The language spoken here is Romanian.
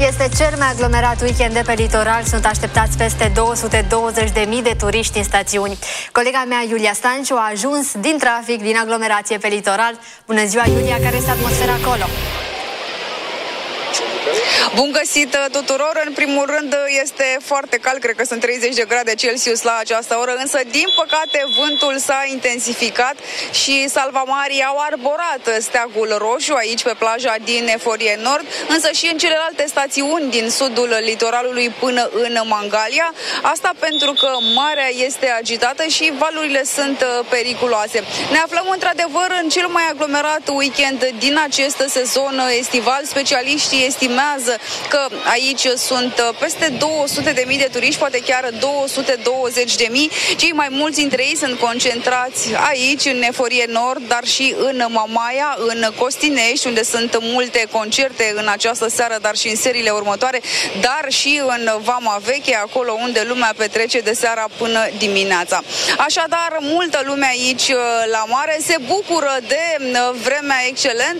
Este cel mai aglomerat weekend de pe litoral. Sunt așteptați peste 220.000 de turiști în stațiuni. Colega mea, Iulia Stanciu, a ajuns din trafic, din aglomerație pe litoral. Bună ziua, Iulia, care este atmosfera acolo? Bun găsit tuturor! În primul rând este foarte cald, cred că sunt 30 de grade Celsius la această oră, însă din păcate vântul s-a intensificat și salvamarii au arborat steagul roșu aici pe plaja din Eforie Nord, însă și în celelalte stațiuni din sudul litoralului până în Mangalia. Asta pentru că marea este agitată și valurile sunt periculoase. Ne aflăm într-adevăr în cel mai aglomerat weekend din acest sezon estival. Specialiștii estimează că aici sunt peste 200.000 de turiști, poate chiar 220.000. Cei mai mulți dintre ei sunt concentrați aici, în Eforie Nord, dar și în Mamaia, în Costinești, unde sunt multe concerte în această seară, dar și în seriile următoare, dar și în Vama Veche, acolo unde lumea petrece de seara până dimineața. Așadar, multă lume aici la mare se bucură de vremea excelentă.